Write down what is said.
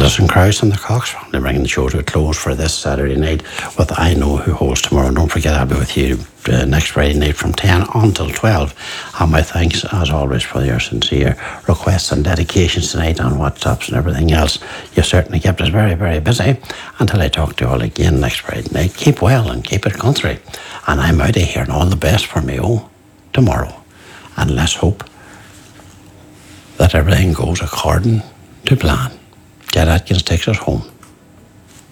Alison Krauss and the Cox family bringing the show to a close for this Saturday night with I Know Who Holds Tomorrow. And don't forget, I'll be with you next Friday night from 10 until 12. And my thanks, as always, for your sincere requests and dedications tonight on WhatsApps and everything else. You've certainly kept us very, very busy. Until I talk to you all again next Friday night, keep well and keep it country. And I'm out of here, and all the best for me tomorrow. And let's hope that everything goes according to plan. Jed Atkins takes us home.